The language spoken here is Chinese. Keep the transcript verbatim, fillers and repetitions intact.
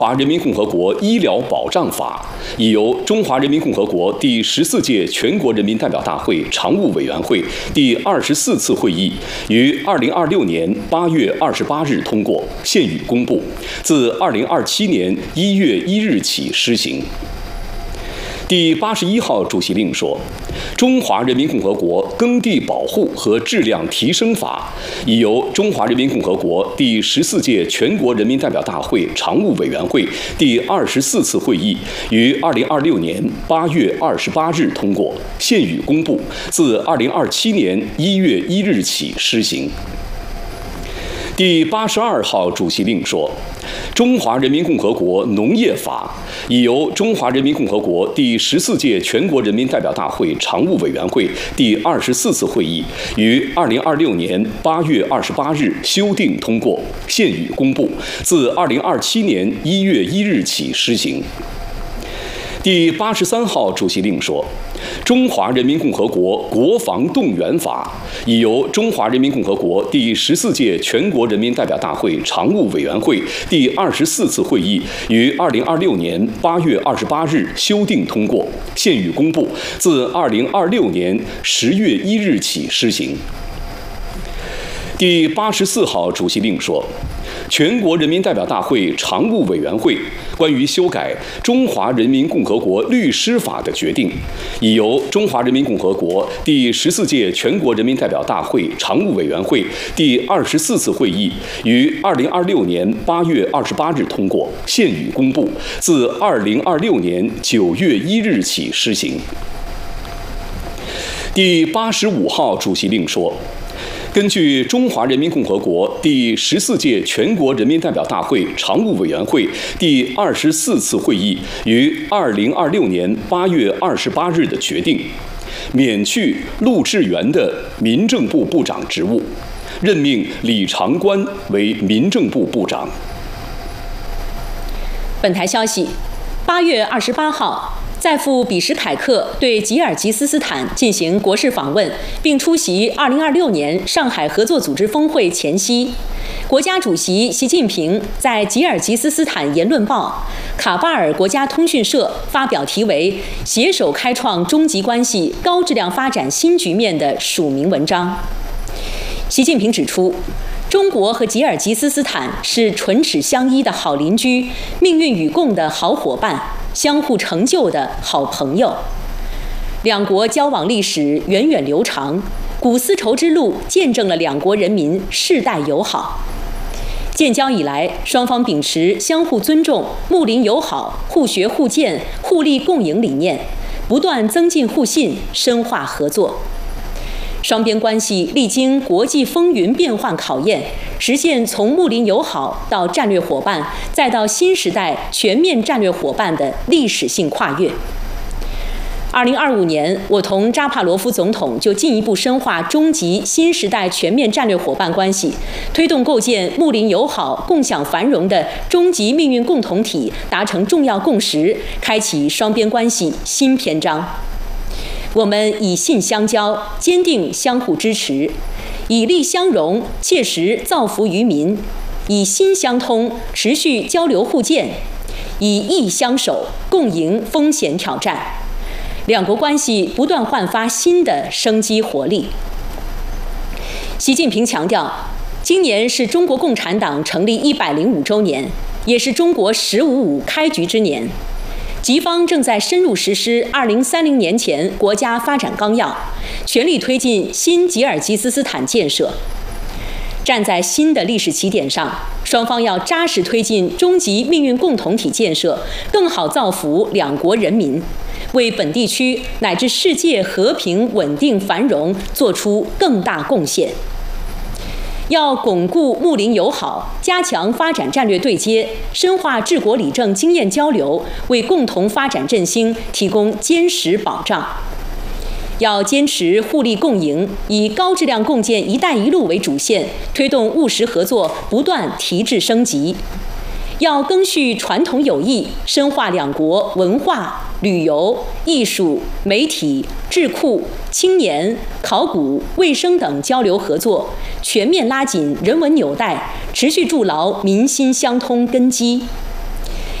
《中华人民共和国医疗保障法》已由中华人民共和国第十四届全国人民代表大会常务委员会第二十四次会议于二零二六年八月二十八日通过，现予公布，自二零二七年一月一日起施行。第八十一号主席令说，《中华人民共和国耕地保护和质量提升法》已由中华人民共和国第十四届全国人民代表大会常务委员会第二十四次会议于二零二六年八月二十八日通过，现予公布，自二零二七年一月一日起施行。第八十二号主席令说，《中华人民共和国农业法》已由中华人民共和国第十四届全国人民代表大会常务委员会第二十四次会议于二零二六年八月二十八日修订通过，现予公布，自二零二七年一月一日起施行。第八十三号主席令说，《中华人民共和国国防动员法》已由中华人民共和国第十四届全国人民代表大会常务委员会第二十四次会议于二零二六年八月二十八日修订通过，现予公布，自二零二六年十月一日起施行。第八十四号主席令说，全国人民代表大会常务委员会关于修改《中华人民共和国律师法》的决定，已由中华人民共和国第十四届全国人民代表大会常务委员会第二十四次会议于二零二六年八月二十八日通过，现予公布，自二零二六年九月一日起施行。第八十五号主席令说，根据中华人民共和国第十四届全国人民代表大会常务委员会第二十四次会议于二零二六年八月二十八日的决定，免去陆志源的民政部部长职务，任命李长官为民政部部长。 本台消息，八月二十八号。在赴比什凯克对吉尔吉斯斯坦进行国事访问，并出席二零二六年上海合作组织峰会前夕，国家主席习近平在吉尔吉斯斯坦言论报、卡巴尔国家通讯社发表题为《携手开创中吉关系高质量发展新局面》的署名文章。习近平指出，中国和吉尔吉斯斯坦是唇齿相依的好邻居，命运与共的好伙伴，相互成就的好朋友。两国交往历史源远流长，古丝绸之路见证了两国人民世代友好。建交以来，双方秉持相互尊重、睦邻友好、互学互鉴、互利共赢理念，不断增进互信，深化合作。双边关系历经国际风云变幻考验，实现从睦邻友好到战略伙伴，再到新时代全面战略伙伴的历史性跨越。二零二五年，我同扎帕罗夫总统就进一步深化中吉新时代全面战略伙伴关系，推动构建睦邻友好、共享繁荣的中吉命运共同体达成重要共识，开启双边关系新篇章。我们以信相交，坚定相互支持，以力相融，切实造福于民；以心相通，持续交流互鉴；以义相守，共迎风险挑战。两国关系不断焕发新的生机活力。习近平强调，今年是中国共产党成立一百零五周年，也是中国“十五五”开局之年。吉方正在深入实施二零三零年前国家发展纲要，全力推进新吉尔吉斯斯坦建设。站在新的历史起点上，双方要扎实推进中吉命运共同体建设，更好造福两国人民，为本地区乃至世界和平、稳定、繁荣做出更大贡献。要巩固睦邻友好，加强发展战略对接，深化治国理政经验交流，为共同发展振兴提供坚实保障。要坚持互利共赢，以高质量共建“一带一路”为主线，推动务实合作不断提质升级。要赓续传统友谊，深化两国文化、旅游、艺术、媒体、智库、青年、考古、卫生等交流合作，全面拉紧人文纽带，持续筑牢民心相通根基。